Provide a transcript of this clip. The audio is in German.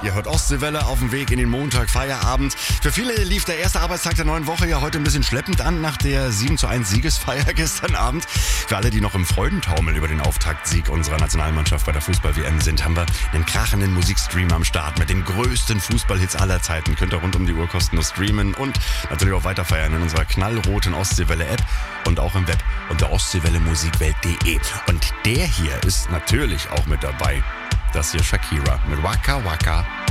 Ihr hört Ostseewelle auf dem Weg in den Montag, Feierabend. Für viele lief der erste Arbeitstag der neuen Woche ja heute ein bisschen schleppend an nach der 7:1 Siegesfeier gestern Abend. Für alle, die noch im Freudentaumel über den Auftaktsieg unserer Nationalmannschaft bei der Fußball-WM sind, haben wir einen krachenden Musikstream am Start mit den größten Fußballhits aller Zeiten. Könnt ihr rund um die Uhr kostenlos streamen und natürlich auch weiterfeiern in unserer knallroten Ostseewelle-App und auch im Web unter ostseewellemusikwelt.de. Und der hier ist natürlich auch mit dabei. Das hier Shakira mit Waka Waka